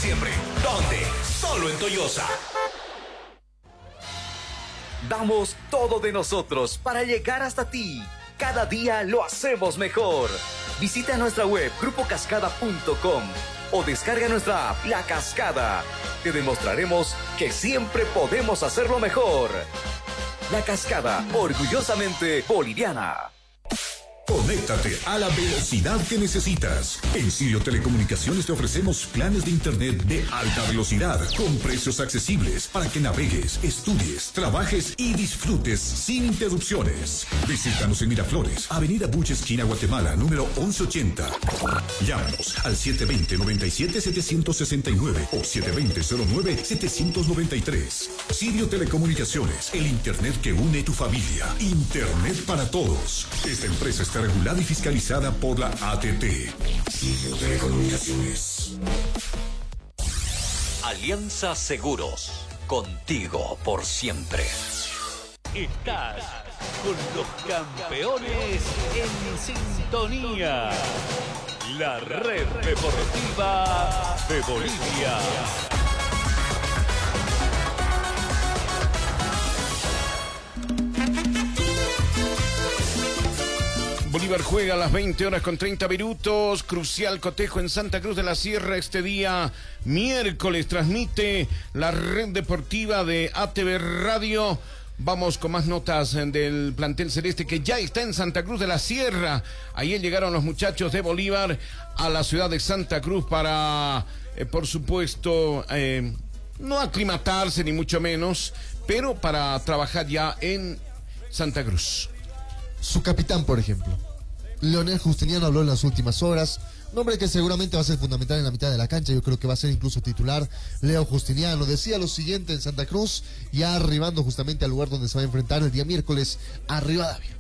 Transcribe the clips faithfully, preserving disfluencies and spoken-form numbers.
siempre. ¿Dónde? Solo en Toyosa. Damos todo de nosotros para llegar hasta ti. Cada día lo hacemos mejor. Visita nuestra web grupo cascada punto com o descarga nuestra app La Cascada. Te demostraremos que siempre podemos hacerlo mejor. La Cascada, orgullosamente boliviana. Conéctate a la velocidad que necesitas. En Sirio Telecomunicaciones te ofrecemos planes de internet de alta velocidad con precios accesibles para que navegues, estudies, trabajes y disfrutes sin interrupciones. Visítanos en Miraflores, Avenida Buche, esquina Guatemala, número once ochenta. Llámanos al siete dos cero, nueve siete, siete seis nueve o siete dos cero, cero nueve, siete nueve tres. Sirio Telecomunicaciones, el internet que une tu familia. Internet para todos. Esta empresa está regulada y fiscalizada por la A T T. Sirio Telecomunicaciones. Alianza Seguros, contigo por siempre. Estás con los campeones en sintonía. La red deportiva de Bolivia. Bolívar juega a las veinte horas con treinta minutos. Crucial cotejo en Santa Cruz de la Sierra este día miércoles. Transmite la red deportiva de A T V Radio. Vamos con más notas del plantel celeste que ya está en Santa Cruz de la Sierra. Ayer llegaron los muchachos de Bolívar a la ciudad de Santa Cruz para, eh, por supuesto, eh, no aclimatarse ni mucho menos, pero para trabajar ya en Santa Cruz. Su capitán, por ejemplo, Leonel Justiniano, habló en las últimas horas. Un hombre que seguramente va a ser fundamental en la mitad de la cancha. Yo creo que va a ser incluso titular. Leo Justiniano decía lo siguiente en Santa Cruz, ya arribando justamente al lugar donde se va a enfrentar el día miércoles a Rivadavia.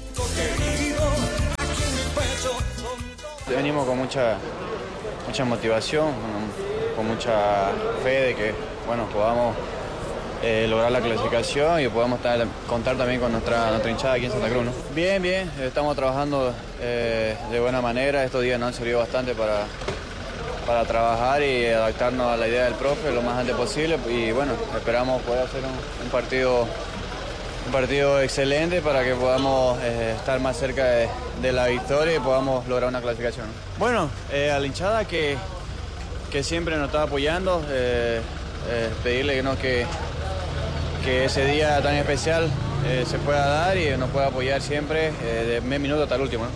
Venimos con mucha mucha motivación, con, con mucha fe de que, bueno, podamos Eh, lograr la clasificación y podemos estar, contar también con nuestra, nuestra hinchada aquí en Santa Cruz, ¿no? Bien, bien, estamos trabajando eh, de buena manera. Estos días nos han servido bastante para, para trabajar y adaptarnos a la idea del profe lo más antes posible y bueno, esperamos poder hacer un, un partido un partido excelente para que podamos eh, estar más cerca de, de la victoria y podamos lograr una clasificación, ¿no? Bueno, eh, a la hinchada que, que siempre nos está apoyando, eh, eh, pedirle ¿no? que que ese día tan especial eh, se pueda dar y nos pueda apoyar siempre eh, de medio minuto hasta el último, ¿no?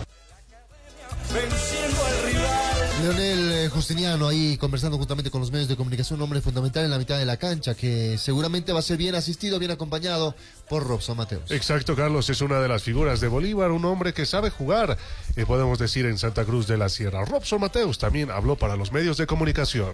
Leonel eh, Justiniano ahí conversando justamente con los medios de comunicación, un hombre fundamental en la mitad de la cancha que seguramente va a ser bien asistido, bien acompañado por Robson Mateos. Exacto, Carlos, es una de las figuras de Bolívar, un hombre que sabe jugar, eh, podemos decir, en Santa Cruz de la Sierra. Robson Mateos también habló para los medios de comunicación.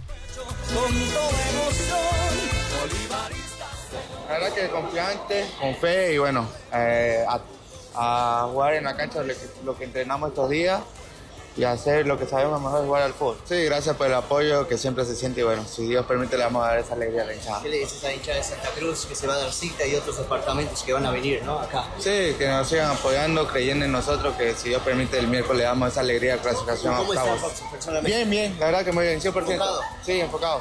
La verdad que confiante, con fe y bueno, eh, a, a jugar en la cancha lo que, lo que entrenamos estos días y hacer lo que sabemos mejor, jugar al fútbol. Sí, gracias por el apoyo que siempre se siente y bueno, si Dios permite le vamos a dar esa alegría a la hinchada. ¿Qué le dices a la hinchada de Santa Cruz que se va a dar cita y otros departamentos que van a venir, ¿no? Acá. Sí, que nos sigan apoyando, creyendo en nosotros, que si Dios permite el miércoles le damos esa alegría de clasificación a octavos. ¿Cómo estás, personalmente? Bien, bien, la verdad que muy bien, cien por ciento. ¿Enfocado? Sí, enfocado.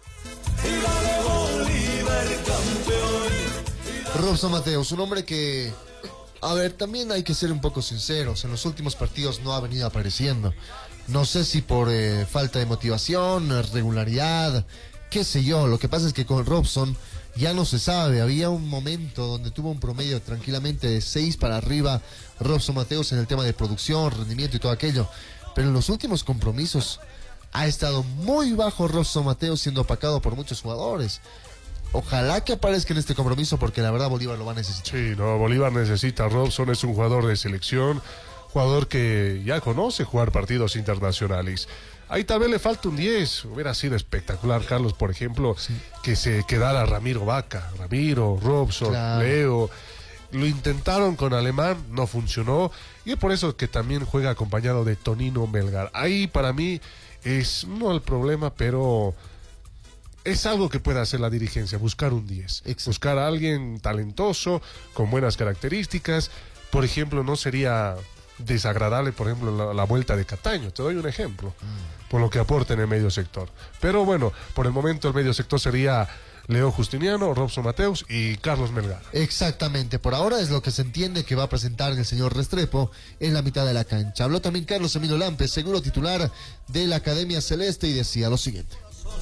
Robson Mateos, un hombre que, a ver, también hay que ser un poco sinceros, en los últimos partidos no ha venido apareciendo. No sé si por eh, falta de motivación, regularidad, qué sé yo. Lo que pasa es que con Robson ya no se sabe. Había un momento donde tuvo un promedio tranquilamente de seis para arriba Robson Mateos en el tema de producción, rendimiento y todo aquello. Pero en los últimos compromisos ha estado muy bajo Robson Mateos, siendo opacado por muchos jugadores. Ojalá que aparezca en este compromiso porque la verdad Bolívar lo va a necesitar. Sí, no, Bolívar necesita a Robson, es un jugador de selección, jugador que ya conoce jugar partidos internacionales. Ahí tal vez le falta un diez, hubiera sido espectacular, Carlos, por ejemplo, sí, que se quedara Ramiro Vaca, Ramiro, Robson, claro, Leo. Lo intentaron con Alemán, no funcionó, y es por eso que también juega acompañado de Tonino Melgar. Ahí para mí es no el problema, pero es algo que puede hacer la dirigencia, buscar un diez. Exacto. Buscar a alguien talentoso, con buenas características. Por ejemplo, no sería desagradable, por ejemplo, la, la vuelta de Cataño. Te doy un ejemplo, mm. por lo que aporta en el medio sector. Pero bueno, por el momento el medio sector sería Leo Justiniano, Robson Mateus y Carlos Melgar. Exactamente, por ahora es lo que se entiende que va a presentar el señor Restrepo en la mitad de la cancha. Habló también Carlos Emilio Lampe, seguro titular de la Academia Celeste, y decía lo siguiente.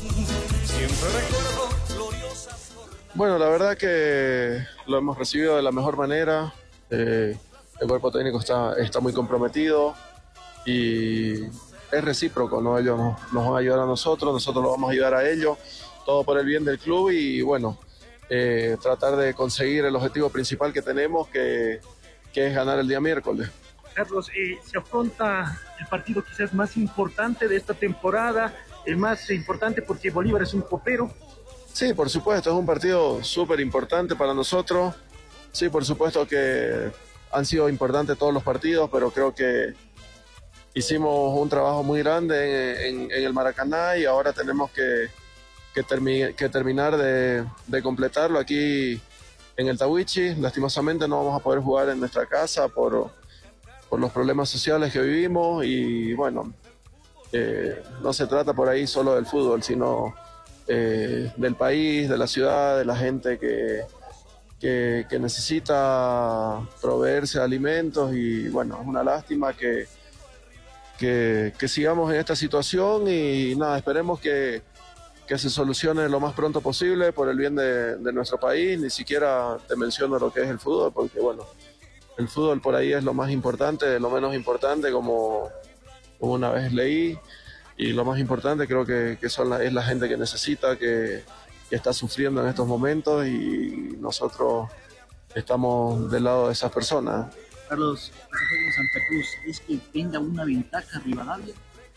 Bueno, la verdad que lo hemos recibido de la mejor manera. Eh, el cuerpo técnico está, está muy comprometido y es recíproco, ¿no? Ellos nos, nos van a ayudar a nosotros, nosotros los vamos a ayudar a ellos, todo por el bien del club y bueno, eh, tratar de conseguir el objetivo principal que tenemos, que, que es ganar el día miércoles. Carlos, eh, se afronta el partido quizás más importante de esta temporada, el más importante porque Bolívar es un copero. Sí, por supuesto, es un partido súper importante para nosotros. Sí, por supuesto que han sido importantes todos los partidos, pero creo que hicimos un trabajo muy grande en, en, en el Maracaná y ahora tenemos que, que, termi que terminar de, de completarlo aquí en el Tawichi. Lastimosamente no vamos a poder jugar en nuestra casa por, por los problemas sociales que vivimos y bueno, eh, no se trata por ahí solo del fútbol, sino eh, del país, de la ciudad, de la gente que... Que, que necesita proveerse de alimentos y bueno, es una lástima que, que, que sigamos en esta situación y nada, esperemos que, que se solucione lo más pronto posible por el bien de, de nuestro país. Ni siquiera te menciono lo que es el fútbol, porque bueno, el fútbol por ahí es lo más importante, lo menos importante, como, como una vez leí, y lo más importante creo que, que son la, es la gente que necesita, que que está sufriendo en estos momentos y nosotros estamos del lado de esas personas. Carlos, en Santa Cruz, ¿es que tenga una ventaja Rivadavia?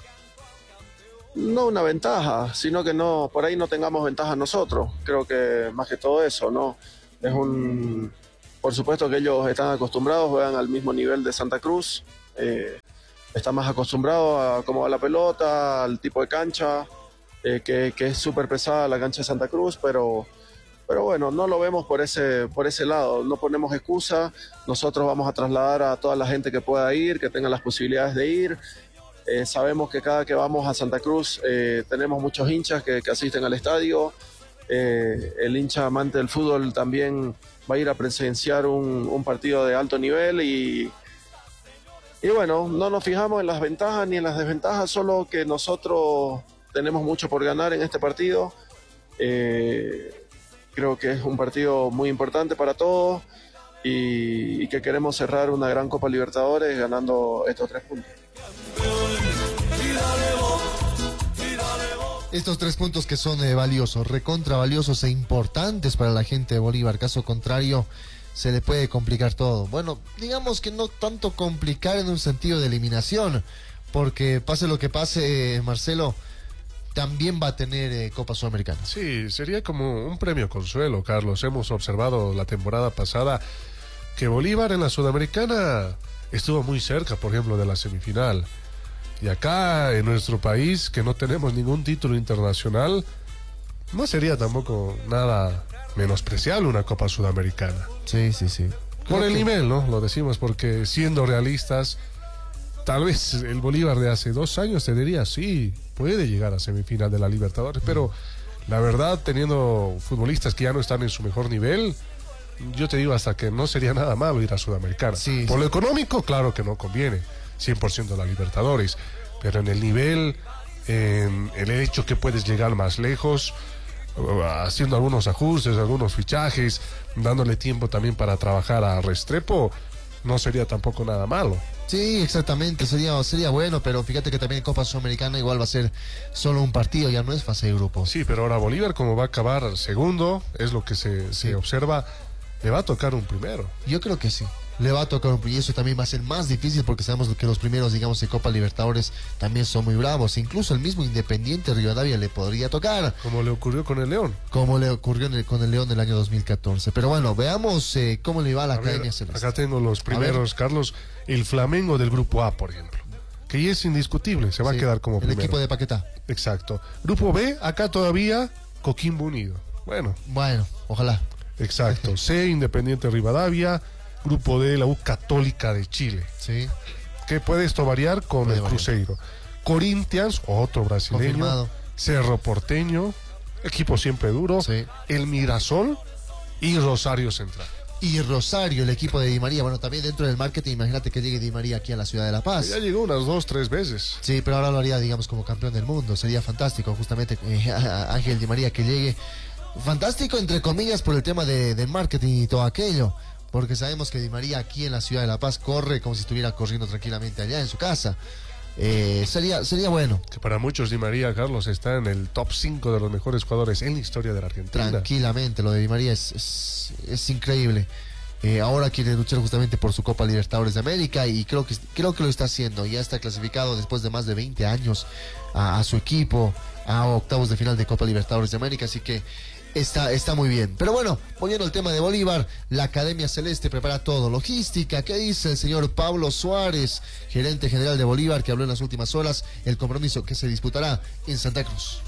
No una ventaja, sino que no, por ahí no tengamos ventaja nosotros. Creo que más que todo eso, ¿no? Es un, por supuesto que ellos están acostumbrados, juegan al mismo nivel de Santa Cruz, eh, están más acostumbrados a cómo va la pelota, al tipo de cancha. Eh, que, que es súper pesada la cancha de Santa Cruz, pero, pero bueno, no lo vemos por ese, por ese lado, no ponemos excusa, nosotros vamos a trasladar a toda la gente que pueda ir, que tenga las posibilidades de ir. Eh, sabemos que cada que vamos a Santa Cruz eh, tenemos muchos hinchas que, que asisten al estadio, eh, el hincha amante del fútbol también va a ir a presenciar un, un partido de alto nivel y, y bueno, no nos fijamos en las ventajas ni en las desventajas, solo que nosotros tenemos mucho por ganar en este partido. Eh, creo que es un partido muy importante para todos y, y que queremos cerrar una gran Copa Libertadores ganando estos tres puntos. Estos tres puntos que son eh, valiosos, recontra valiosos e importantes para la gente de Bolívar. Caso contrario, se le puede complicar todo. Bueno, digamos que no tanto complicar en un sentido de eliminación, porque pase lo que pase, eh, Marcelo, también va a tener eh, Copa Sudamericana. Sí, sería como un premio consuelo, Carlos. Hemos observado la temporada pasada que Bolívar en la Sudamericana estuvo muy cerca, por ejemplo, de la semifinal. Y acá, en nuestro país, que no tenemos ningún título internacional, no sería tampoco nada menospreciable una Copa Sudamericana. Sí, sí, sí. Por Creo el que... nivel, ¿no? Lo decimos porque, siendo realistas, tal vez el Bolívar de hace dos años te diría, sí, puede llegar a semifinal de la Libertadores, pero la verdad, teniendo futbolistas que ya no están en su mejor nivel, yo te digo hasta que no sería nada malo ir a Sudamericana. Sí, Por sí. lo económico, claro que no conviene, cien por ciento la Libertadores, pero en el nivel, en el hecho que puedes llegar más lejos, haciendo algunos ajustes, algunos fichajes, dándole tiempo también para trabajar a Restrepo, no sería tampoco nada malo. Sí, exactamente, sería, sería bueno, pero fíjate que también en Copa Sudamericana igual va a ser solo un partido, ya no es fase de grupos. Sí, pero ahora Bolívar, como va a acabar segundo, es lo que se, se observa, le va a tocar un primero. Yo creo que sí, le va a tocar un primero, y eso también va a ser más difícil porque sabemos que los primeros, digamos, de Copa Libertadores también son muy bravos, incluso el mismo Independiente Rivadavia le podría tocar. Como le ocurrió con el León. Como le ocurrió en el, con el León del año dos mil catorce. Pero bueno, veamos eh, cómo le va a la a Academia ver, Celeste. Acá tengo los primeros, Carlos. El Flamengo del Grupo A, por ejemplo, que ya es indiscutible, se va sí, a quedar como el primero. El equipo de Paquetá. Exacto. Grupo B, acá todavía Coquimbo Unido. Bueno. Bueno, ojalá. Exacto. C, Independiente Rivadavia. Grupo D, la U Católica de Chile. Sí. que puede esto variar con Puede el variar. Cruzeiro. Corinthians, otro brasileño. Confirmado. Cerro Porteño, equipo siempre duro. Sí. El Mirasol y Rosario Central. Y Rosario, el equipo de Di María. Bueno, también dentro del marketing, imagínate que llegue Di María aquí a la ciudad de La Paz. Ya llegó unas dos, tres veces. Sí, pero ahora lo haría, digamos, como campeón del mundo. Sería fantástico, justamente, eh, Ángel Di María que llegue. Fantástico, entre comillas, por el tema de, del marketing y todo aquello. Porque sabemos que Di María aquí en la ciudad de La Paz corre como si estuviera corriendo tranquilamente allá en su casa. Eh, sería, sería bueno. Que para muchos Di María, Carlos, está en el top cinco de los mejores jugadores en la historia de la Argentina. Tranquilamente, lo de Di María es, es, es increíble. Eh, ahora quiere luchar justamente por su Copa Libertadores de América y creo que, creo que lo está haciendo. Ya está clasificado después de más de veinte años a, a su equipo a octavos de final de Copa Libertadores de América, así que Está, está muy bien. Pero bueno, volviendo al tema de Bolívar, la Academia Celeste prepara todo. Logística, ¿qué dice el señor Pablo Suárez, gerente general de Bolívar, que habló en las últimas horas el compromiso que se disputará en Santa Cruz?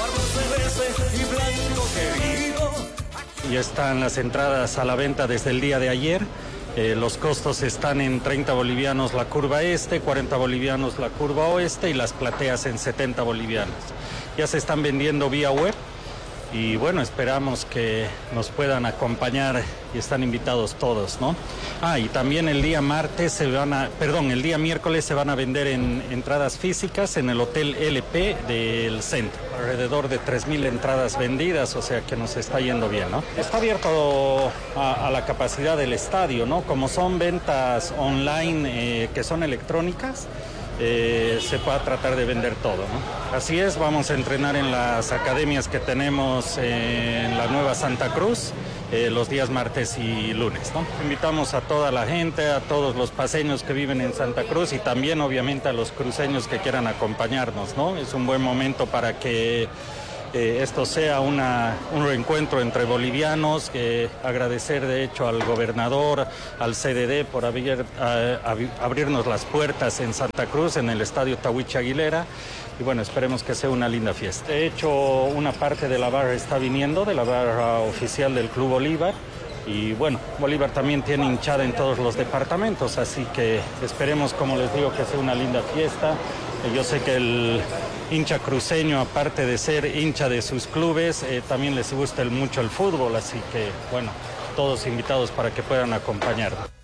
Ya están las entradas a la venta desde el día de ayer. Eh, los costos están en treinta bolivianos la curva este, cuarenta bolivianos la curva oeste y las plateas en setenta bolivianos. Ya se están vendiendo vía web. Y bueno, esperamos que nos puedan acompañar y están invitados todos, ¿no? Ah, y también el día martes se van a, perdón, el día miércoles se van a vender en entradas físicas en el Hotel L P del centro. Alrededor de tres mil entradas vendidas, o sea que nos está yendo bien, ¿no? Está abierto a, a la capacidad del estadio, ¿no? Como son ventas online eh, que son electrónicas, Eh, se pueda tratar de vender todo, ¿no? Así es, vamos a entrenar en las academias que tenemos en la Nueva Santa Cruz eh, los días martes y lunes, ¿no? Invitamos a toda la gente, a todos los paseños que viven en Santa Cruz y también obviamente a los cruceños que quieran acompañarnos, ¿no? Es un buen momento para que Eh, esto sea una, un reencuentro entre bolivianos, eh, agradecer de hecho al gobernador, al C D D por abrir, a, a, abrirnos las puertas en Santa Cruz, en el estadio Tahuichi Aguilera, y bueno, esperemos que sea una linda fiesta. De hecho, una parte de la barra está viniendo, de la barra oficial del Club Bolívar, y bueno, Bolívar también tiene hinchada en todos los departamentos, así que esperemos, como les digo, que sea una linda fiesta. Yo sé que el hincha cruceño, aparte de ser hincha de sus clubes, eh, también les gusta el, mucho el fútbol, así que bueno, todos invitados para que puedan acompañarnos.